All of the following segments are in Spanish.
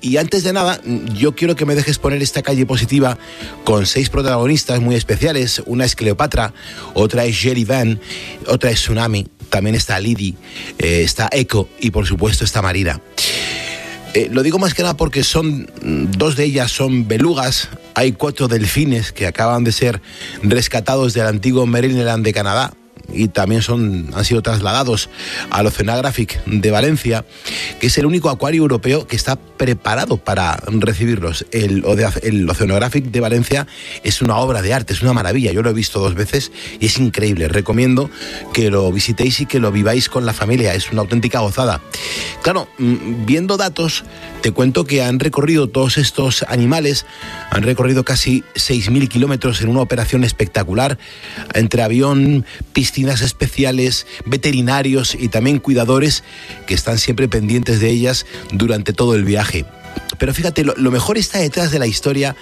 Y antes de nada, yo quiero que me dejes poner esta calle positiva con 6 protagonistas muy especiales. Una es Cleopatra, otra es Jerry Van, otra es Tsunami, también está Lydie, está Echo y por supuesto está Marina. Lo digo más que nada porque 2 de ellas son belugas. Hay 4 delfines que acaban de ser rescatados del antiguo Marineland de Canadá y también han sido trasladados al Oceanographic de Valencia, que es el único acuario europeo que está preparado para recibirlos. El Oceanographic de Valencia es una obra de arte, es una maravilla. Yo lo he visto 2 veces y es increíble. Recomiendo que lo visitéis y que lo viváis con la familia. Es una auténtica gozada. Claro, viendo datos, te cuento que han recorrido todos estos animales, han recorrido casi 6.000 kilómetros en una operación espectacular, entre avión, piscinas especiales, veterinarios y también cuidadores que están siempre pendientes de ellas durante todo el viaje. Pero fíjate, lo mejor está detrás de la historia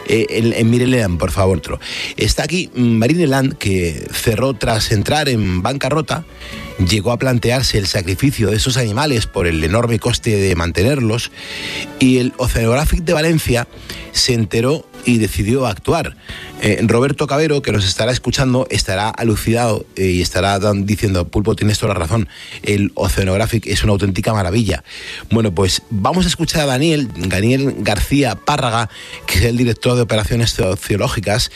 en Marineland, por favor. Está aquí Marineland, que cerró tras entrar en bancarrota. Llegó a plantearse el sacrificio de esos animales por el enorme coste de mantenerlos, y el Oceanographic de Valencia se enteró y decidió actuar. Roberto Cabero, que nos estará escuchando, estará alucinado y estará diciendo: Pulpo, tienes toda la razón, el Oceanographic es una auténtica maravilla. Bueno, pues vamos a escuchar a Daniel García Párraga, que es el director de operaciones oceológicas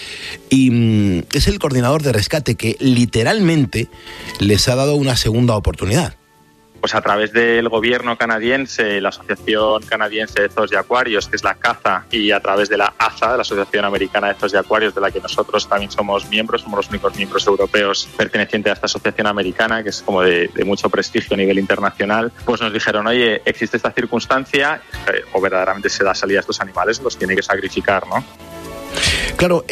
y es el coordinador de rescate, que literalmente les ha dado una segunda oportunidad. Pues a través del gobierno canadiense, la Asociación Canadiense de Zoos y Acuarios, que es la CAZA, y a través de la AZA, la Asociación Americana de Zoos y Acuarios, de la que nosotros también somos miembros, somos los únicos miembros europeos pertenecientes a esta asociación americana, que es como de mucho prestigio a nivel internacional, pues nos dijeron: oye, existe esta circunstancia, o verdaderamente se da salida a estos animales, los tiene que sacrificar, ¿no? Claro,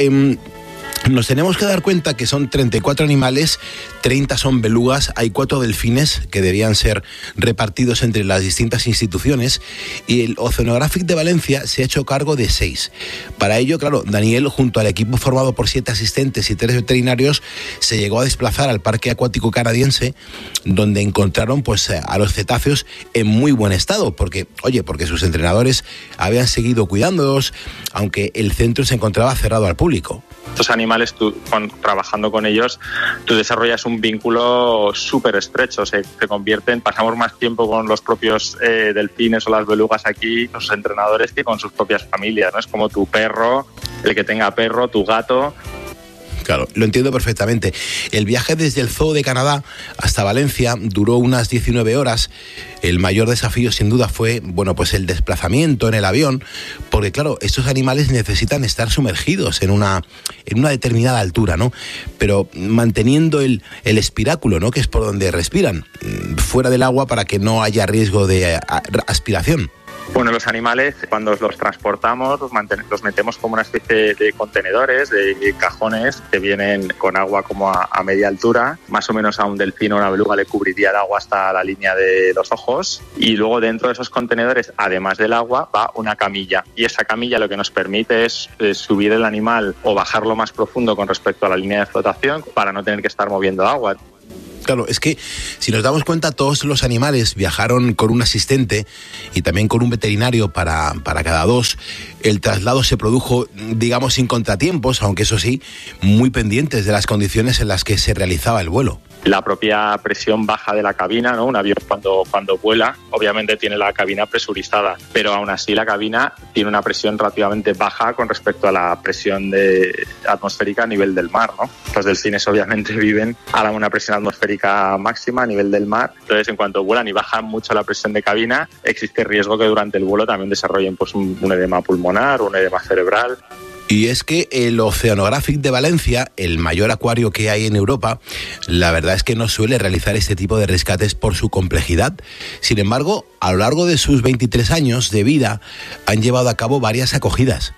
nos tenemos que dar cuenta que son 34 animales, 30 son belugas, hay 4 delfines que debían ser repartidos entre las distintas instituciones, y el Oceanographic de Valencia se ha hecho cargo de 6. Para ello, claro, Daniel, junto al equipo formado por 7 asistentes y 3 veterinarios, se llegó a desplazar al Parque Acuático Canadiense, donde encontraron pues a los cetáceos en muy buen estado, porque sus entrenadores habían seguido cuidándolos, aunque el centro se encontraba cerrado al público. Estos animales, trabajando con ellos, tú desarrollas un vínculo súper estrecho, se convierten, pasamos más tiempo con los propios delfines o las belugas aquí, los entrenadores, que con sus propias familias, ¿no? Es como tu perro, el que tenga perro, tu gato. Claro, lo entiendo perfectamente. El viaje desde el Zoo de Canadá hasta Valencia duró unas 19 horas. El mayor desafío, sin duda, fue pues el desplazamiento en el avión, porque claro, estos animales necesitan estar sumergidos en una determinada altura, ¿no? Pero manteniendo el espiráculo, ¿no?, que es por donde respiran, fuera del agua, para que no haya riesgo de aspiración. Bueno, los animales, cuando los transportamos, los metemos como una especie de contenedores, de cajones que vienen con agua como a media altura. Más o menos a un delfín o una beluga le cubriría el agua hasta la línea de los ojos. Y luego dentro de esos contenedores, además del agua, va una camilla. Y esa camilla lo que nos permite es subir el animal o bajarlo más profundo con respecto a la línea de flotación, para no tener que estar moviendo agua. Claro, es que si nos damos cuenta, todos los animales viajaron con un asistente y también con un veterinario para cada 2. El traslado se produjo, digamos, sin contratiempos, aunque eso sí, muy pendientes de las condiciones en las que se realizaba el vuelo. La propia presión baja de la cabina, ¿no? Un avión cuando vuela, obviamente tiene la cabina presurizada, pero aún así la cabina tiene una presión relativamente baja con respecto a la presión atmosférica a nivel del mar, ¿no? Los delfines obviamente viven a una presión atmosférica máxima a nivel del mar, entonces en cuanto vuelan y bajan mucho la presión de cabina, existe riesgo que durante el vuelo también desarrollen pues un edema pulmonar, un edema cerebral. Y es que el Oceanographic de Valencia, el mayor acuario que hay en Europa, la verdad es que no suele realizar este tipo de rescates por su complejidad. Sin embargo, a lo largo de sus 23 años de vida, han llevado a cabo varias acogidas.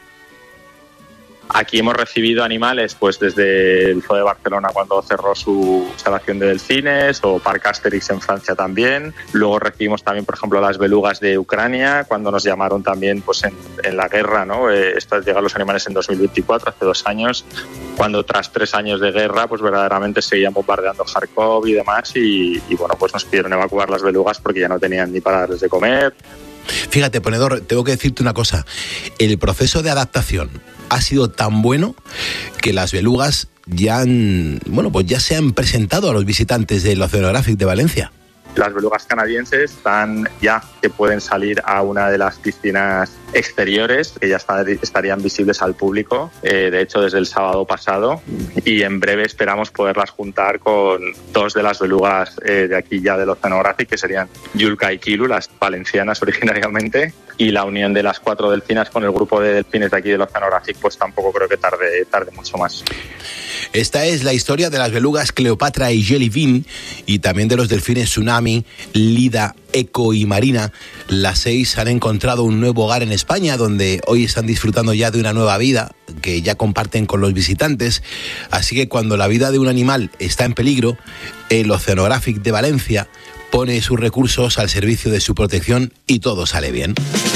Aquí hemos recibido animales pues desde el Zoo de Barcelona cuando cerró su instalación de delfines, o Parc Asterix en Francia también. Luego recibimos también, por ejemplo, las belugas de Ucrania, cuando nos llamaron también pues en la guerra, ¿no? Llegaron los animales en 2024, hace 2 años, cuando tras 3 años de guerra pues verdaderamente seguían bombardeando Kharkov y demás, y bueno, pues nos pidieron evacuar las belugas porque ya no tenían ni para darles de comer. Fíjate, ponedor, tengo que decirte una cosa. El proceso de adaptación ha sido tan bueno que las belugas ya se han presentado a los visitantes del Oceanographic de Valencia. Las belugas canadienses están ya que pueden salir a una de las piscinas exteriores que ya estarían visibles al público, de hecho desde el sábado pasado, y en breve esperamos poderlas juntar con dos de las belugas de aquí ya del Oceanographic, que serían Yulka y Kilu, las valencianas originariamente, y la unión de las 4 delfinas con el grupo de delfines de aquí del Oceanographic pues tampoco creo que tarde mucho más. Esta es la historia de las belugas Cleopatra y Jellybean, y también de los delfines Tsunami, Lida, Eco y Marina. Las 6 han encontrado un nuevo hogar en España, donde hoy están disfrutando ya de una nueva vida que ya comparten con los visitantes. Así que cuando la vida de un animal está en peligro, el Oceanographic de Valencia pone sus recursos al servicio de su protección y todo sale bien.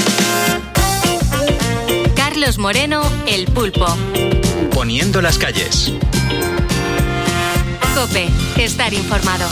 Carlos Moreno, El Pulpo. Poniendo las calles. COPE, estar informado.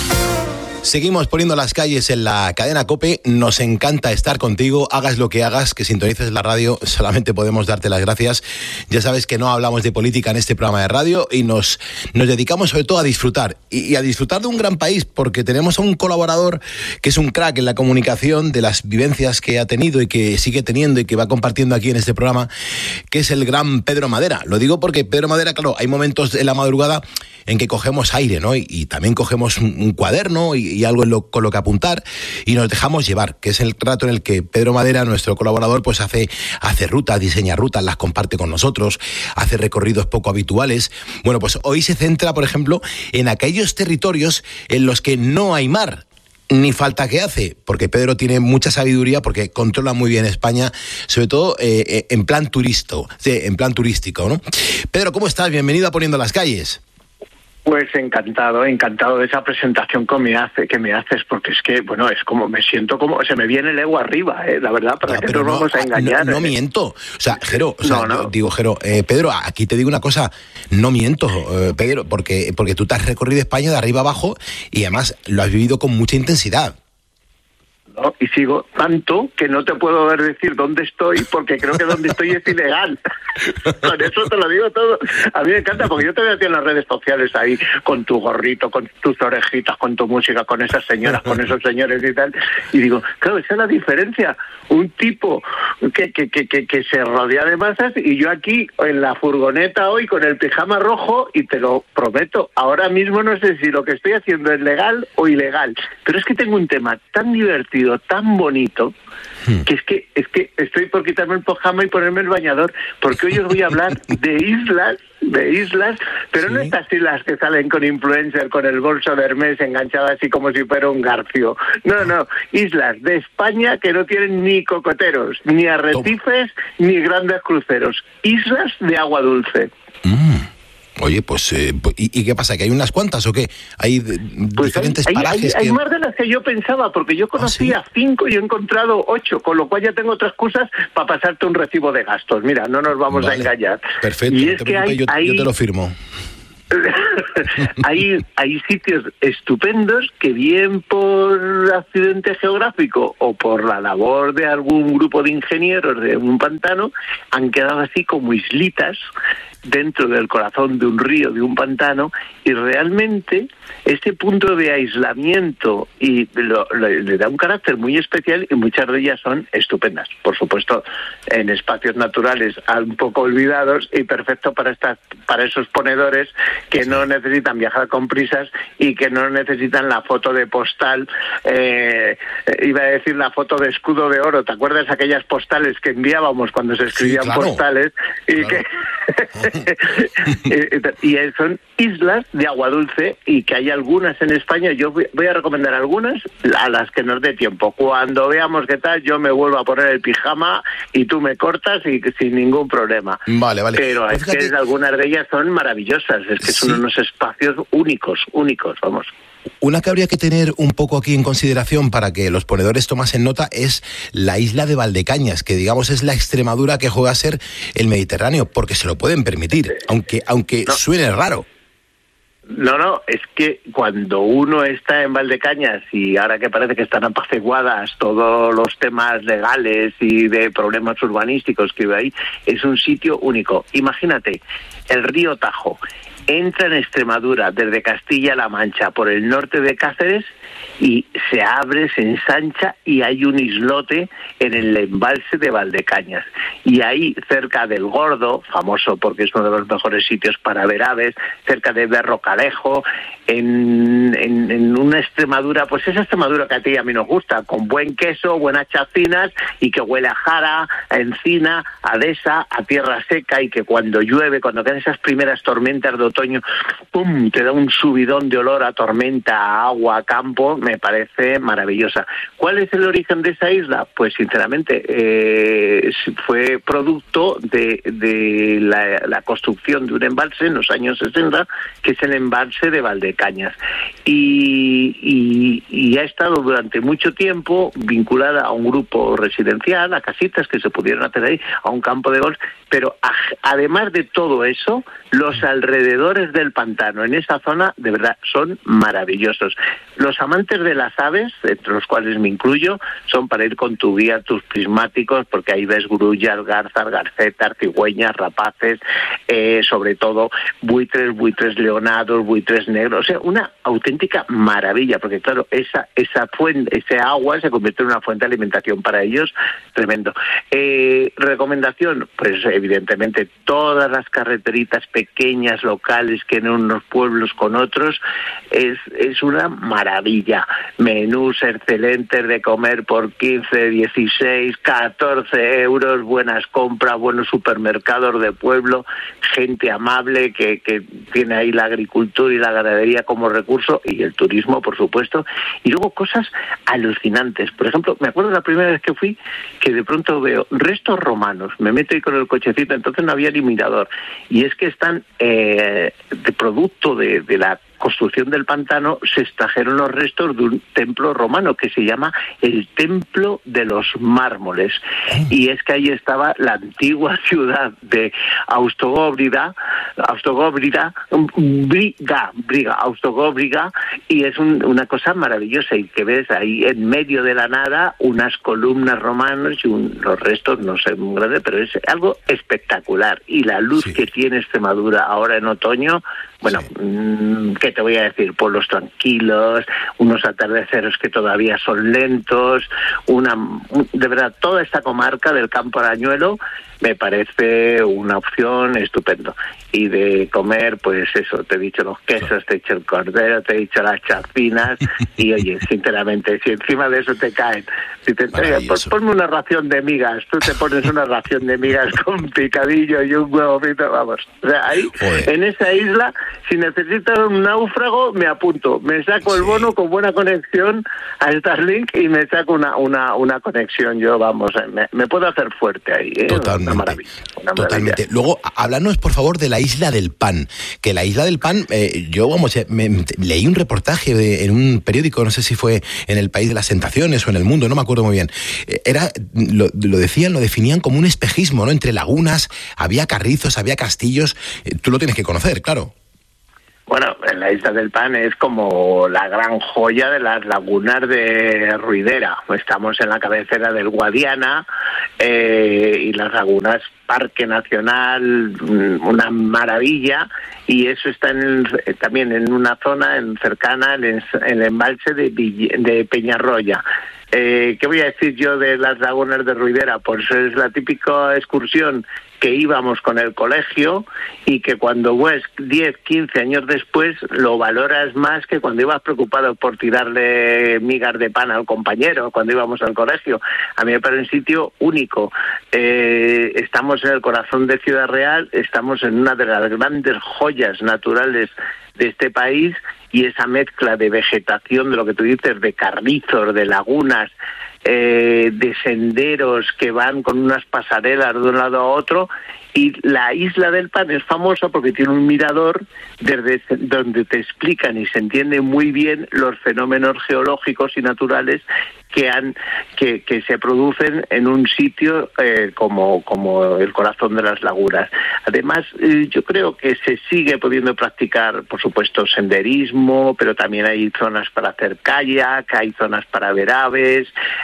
Seguimos poniendo las calles en la cadena COPE. Nos encanta estar contigo, hagas lo que hagas, que sintonices la radio, solamente podemos darte las gracias. Ya sabes que no hablamos de política en este programa de radio y nos dedicamos sobre todo a disfrutar y a disfrutar de un gran país, porque tenemos a un colaborador que es un crack en la comunicación, de las vivencias que ha tenido y que sigue teniendo y que va compartiendo aquí en este programa, que es el gran Pedro Madera. Lo digo porque Pedro Madera, claro, hay momentos en la madrugada en que cogemos aire, ¿no? Y también cogemos un cuaderno y algo con lo que apuntar y nos dejamos llevar, que es el rato en el que Pedro Madera, nuestro colaborador, pues hace rutas, diseña rutas, las comparte con nosotros, hace recorridos poco habituales. Bueno, pues hoy se centra, por ejemplo, en aquellos territorios en los que no hay mar, ni falta que hace, porque Pedro tiene mucha sabiduría, porque controla muy bien España, sobre todo en plan turístico, ¿no? Pedro, ¿cómo estás? Bienvenido a Poniendo las Calles. Pues encantado de esa presentación que me haces, porque es que, bueno, es como, me siento como, se me viene el ego arriba, la verdad, ¿para qué nos vamos a engañar? No miento, o sea, Jero, Pedro, aquí te digo una cosa, no miento, Pedro, porque tú te has recorrido España de arriba abajo y además lo has vivido con mucha intensidad. ¿no? Y sigo tanto que no te puedo ver decir dónde estoy, porque creo que donde estoy es ilegal. Con eso te lo digo todo. A mí me encanta, porque yo te veo a ti en las redes sociales ahí, con tu gorrito, con tus orejitas, con tu música, con esas señoras, con esos señores y tal, y digo, claro, esa es la diferencia. Un tipo que se rodea de masas, y yo aquí en la furgoneta hoy con el pijama rojo, y te lo prometo, ahora mismo no sé si lo que estoy haciendo es legal o ilegal, pero es que tengo un tema tan divertido, tan bonito, que es que estoy por quitarme el pijama y ponerme el bañador, porque hoy os voy a hablar de islas, pero sí, no estas islas que salen con influencer, con el bolso de Hermes enganchado así como si fuera un garfio. No, islas de España que no tienen ni cocoteros, ni arrecifes, ni grandes cruceros. Islas de agua dulce. Oye, pues, ¿y qué pasa? ¿Que hay unas cuantas o qué? ¿Hay diferentes parajes? Hay más de las que yo pensaba, porque yo conocía 5 y he encontrado 8, con lo cual ya tengo otras cosas para pasarte un recibo de gastos. Mira, no nos vamos a engañar. Perfecto, y es que yo te lo firmo. Hay sitios estupendos que, bien por accidente geográfico o por la labor de algún grupo de ingenieros de un pantano, han quedado así como islitas dentro del corazón de un río, de un pantano, y realmente este punto de aislamiento y le da un carácter muy especial, y muchas de ellas son estupendas, por supuesto, en espacios naturales un poco olvidados y perfecto para esos ponedores que no necesitan viajar con prisas y que no necesitan la foto de postal, iba a decir la foto de escudo de oro. ¿Te acuerdas aquellas postales que enviábamos cuando se escribían postales? Y claro. Y son islas de agua dulce, y que hay algunas en España. Yo voy a recomendar algunas a las que nos dé tiempo. Cuando veamos qué tal, yo me vuelvo a poner el pijama y tú me cortas y sin ningún problema. Vale. Pero pues es que algunas de ellas son maravillosas. Es que son unos espacios únicos, vamos. Una que habría que tener un poco aquí en consideración para que los ponedores tomasen nota es la isla de Valdecañas, que digamos es la Extremadura que juega a ser el Mediterráneo, porque se lo pueden permitir, aunque suene raro. No, es que cuando uno está en Valdecañas y ahora que parece que están apaciguadas todos los temas legales y de problemas urbanísticos que hay ahí, es un sitio único. Imagínate, el río Tajo entra en Extremadura desde Castilla-La Mancha por el norte de Cáceres y se abre, se ensancha y hay un islote en el embalse de Valdecañas. Y ahí, cerca del Gordo, famoso porque es uno de los mejores sitios para ver aves, cerca de Berrocalejo, en una Extremadura, pues esa Extremadura que a ti y a mí nos gusta, con buen queso, buenas chacinas y que huele a jara, a encina, a dehesa, a tierra seca, y que cuando llueve, cuando caen esas primeras tormentas de otoño, ¡pum!, te da un subidón de olor a tormenta, a agua, a campo. Me parece maravillosa. ¿Cuál es el origen de esa isla? Pues sinceramente fue producto de la construcción de un embalse en los años 60, que es el embalse de Valdecañas, y ha estado durante mucho tiempo vinculada a un grupo residencial, a casitas que se pudieron hacer ahí, a un campo de golf, pero además de todo eso, los alrededores del pantano en esa zona de verdad son maravillosos. Los amantes de las aves, entre los cuales me incluyo, son para ir con tu guía, tus prismáticos, porque ahí ves grullas, garzas, garcetas, cigüeñas, rapaces, sobre todo buitres leonados, buitres negros, o sea, una auténtica maravilla, porque claro, esa fuente, ese agua se convierte en una fuente de alimentación para ellos, tremendo. Recomendación, pues evidentemente todas las carreteritas pequeñas, locales, que en unos pueblos con otros, es una maravilla. Menús excelentes de comer por 15, 16, 14 euros, buenas compras, buenos supermercados de pueblo, gente amable que tiene ahí la agricultura y la ganadería como recurso, y el turismo, por supuesto, y luego cosas alucinantes. Por ejemplo, me acuerdo la primera vez que fui, que de pronto veo restos romanos, me meto ahí con el cochecito, entonces no había ni mirador, y es que están de producto de la construcción del pantano, se extrajeron los restos de un templo romano que se llama el Templo de los Mármoles, y es que ahí estaba la antigua ciudad de Austogóbriga, y es una cosa maravillosa, y que ves ahí en medio de la nada unas columnas romanas y los restos, no sé muy grandes, pero es algo espectacular, y la luz que tiene Extremadura ahora en otoño, bueno, ¿qué te voy a decir? Pueblos tranquilos, unos atardeceres que todavía son lentos, de verdad, toda esta comarca del Campo Arañuelo me parece una opción estupendo. Y de comer, pues eso, te he dicho los quesos, te he dicho el cordero, te he dicho las chacinas, y oye, sinceramente, si encima de eso te caen, si te pues ponme una ración de migas, tú te pones una ración de migas con picadillo y un huevo frito, vamos. O sea, ahí, en esa isla, si necesitas un náufrago, me apunto, me saco el bono con buena conexión a Starlink y me saco una conexión, yo, vamos, me puedo hacer fuerte ahí, ¿eh? Totalmente. Una maravilla. Totalmente. Luego, háblanos, por favor, de la Isla del Pan. Que la Isla del Pan, yo, vamos, leí un reportaje en un periódico, no sé si fue en El País de las Tentaciones o en El Mundo, no me acuerdo muy bien. Lo definían como un espejismo, ¿no? Entre lagunas, había carrizos, había castillos. Tú lo tienes que conocer, claro. Bueno, la Isla del Pan es como la gran joya de las lagunas de Ruidera. Estamos en la cabecera del Guadiana, y las lagunas, Parque Nacional, una maravilla, y eso está también en una zona cercana, en el embalse de Peñarroya. ¿Qué voy a decir yo de las lagunas de Ruidera? Pues es la típica excursión que íbamos con el colegio y que cuando ves 10, 15 años después lo valoras más que cuando ibas preocupado por tirarle migas de pan al compañero cuando íbamos al colegio. A mí me parece un sitio único. Estamos en el corazón de Ciudad Real, estamos en una de las grandes joyas naturales de este país, y esa mezcla de vegetación, de lo que tú dices, de carrizos, de lagunas, de senderos que van con unas pasarelas de un lado a otro. Y la Isla del Pan es famosa porque tiene un mirador desde donde te explican y se entiende muy bien los fenómenos geológicos y naturales que se producen en un sitio como el corazón de las lagunas. Además, yo creo que se sigue pudiendo practicar, por supuesto, senderismo, pero también hay zonas para hacer kayak, hay zonas para ver aves.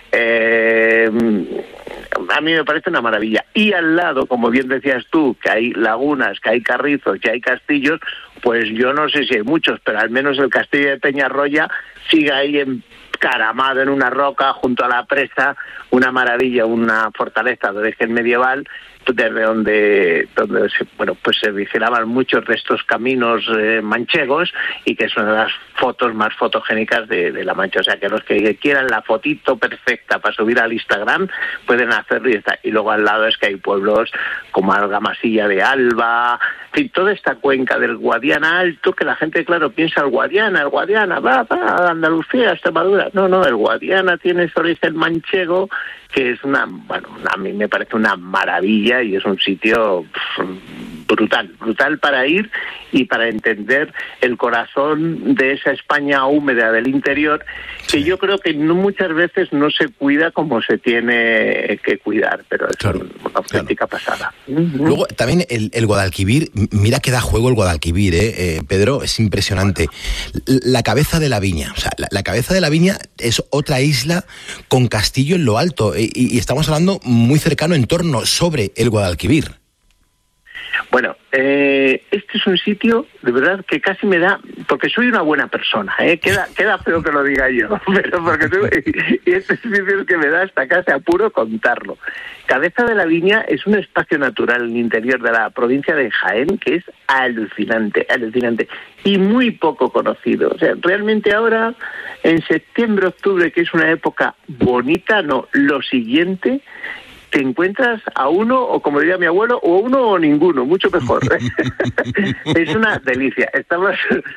A mí me parece una maravilla. Y al lado, como bien decías tú, que hay lagunas, que hay carrizos, que hay castillos, pues yo no sé si hay muchos, pero al menos el castillo de Peñarroya sigue ahí encaramado en una roca junto a la presa, una maravilla, una fortaleza de origen medieval, desde donde se vigilaban muchos de estos caminos manchegos, y que es una de las fotos más fotogénicas de La Mancha. O sea, que los que quieran la fotito perfecta para subir al Instagram pueden hacerlo y está. Y luego al lado es que hay pueblos como Argamasilla de Alba, en fin, toda esta cuenca del Guadiana Alto, que la gente, claro, piensa el Guadiana, va a Andalucía, Extremadura. No, el Guadiana tiene su origen manchego, que es a mí me parece una maravilla, y es un sitio brutal para ir y para entender el corazón de esa España húmeda del interior, que yo creo que muchas veces no se cuida como se tiene que cuidar, pero es una auténtica pasada. Luego también el Guadalquivir, mira que da juego el Guadalquivir, Pedro, es impresionante. La cabeza de la Viña, o sea, la cabeza de la Viña es otra isla con castillo en lo alto, y estamos hablando muy cercano en torno sobre el Guadalquivir. Bueno, este es un sitio, de verdad, que casi me da, porque soy una buena persona, queda feo que lo diga yo, pero y este sitio es que me da hasta casi apuro contarlo. Cabeza de la Viña es un espacio natural en el interior de la provincia de Jaén que es alucinante, y muy poco conocido. O sea, realmente ahora, en septiembre, octubre, que es una época bonita, lo siguiente, te encuentras a uno, o como diría mi abuelo, o uno o ninguno, mucho mejor. Es una delicia. Estamos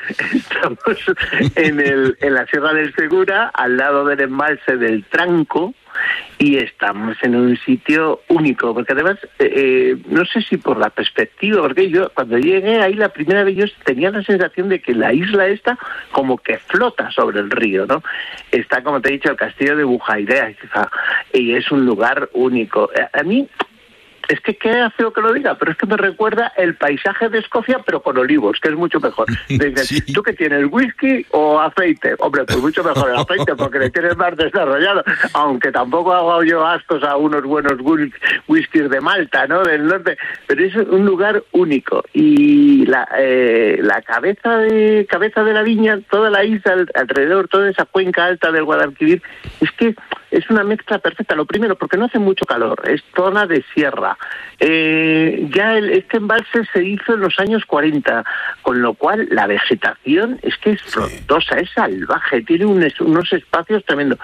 en la Sierra del Segura, al lado del embalse del Tranco, y estamos en un sitio único, porque además, no sé si por la perspectiva, porque yo cuando llegué ahí la primera vez yo tenía la sensación de que la isla esta como que flota sobre el río, ¿no? Está, como te he dicho, el castillo de Bujaidea, y es un lugar único. A mí, es que queda feo que lo diga, pero es que me recuerda el paisaje de Escocia, pero con olivos, que es mucho mejor. Dicen, sí. ¿Tú qué tienes, whisky o aceite? Hombre, pues mucho mejor el aceite, porque le tienes más desarrollado, aunque tampoco hago yo ascos a unos buenos whiskies de Malta, ¿no?, del norte, pero es un lugar único. Y la cabeza de la Viña, toda la isla alrededor, toda esa cuenca alta del Guadalquivir, es que es una mezcla perfecta. Lo primero, porque no hace mucho calor, es zona de sierra. Este embalse se hizo en los años 40, con lo cual la vegetación es que es frondosa, es salvaje, tiene unos espacios tremendos.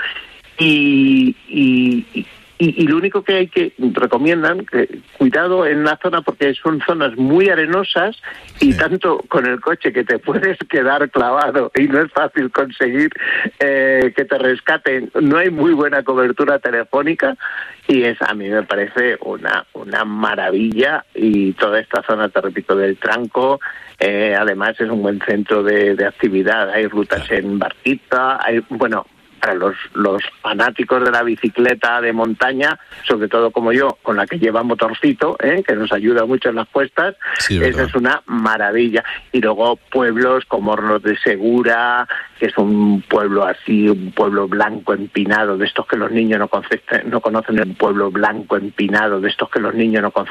Y lo único que recomiendan, cuidado en la zona, porque son zonas muy arenosas, y tanto con el coche que te puedes quedar clavado y no es fácil conseguir que te rescaten. No hay muy buena cobertura telefónica, y a mí me parece una maravilla. Y toda esta zona, te repito, del Tranco, además es un buen centro de actividad. Hay rutas en barquita, para los fanáticos de la bicicleta de montaña, sobre todo como yo, con la que lleva motorcito, que nos ayuda mucho en las cuestas, esa es una maravilla. Y luego pueblos como Hornos de Segura, que es un pueblo así, un pueblo blanco empinado, de estos que los niños no conocen, un pueblo blanco empinado, de estos que los niños no